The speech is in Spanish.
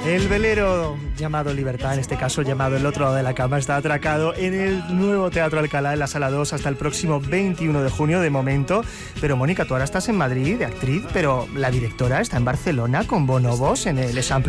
El velero llamado Libertad, en este caso llamado El otro lado de la cama, está atracado en el nuevo Teatro Alcalá, en la Sala 2, hasta el próximo 21 de junio de momento. Pero Mónica, tú ahora estás en Madrid de actriz, pero la directora está en Barcelona con Bonobos en el Eixample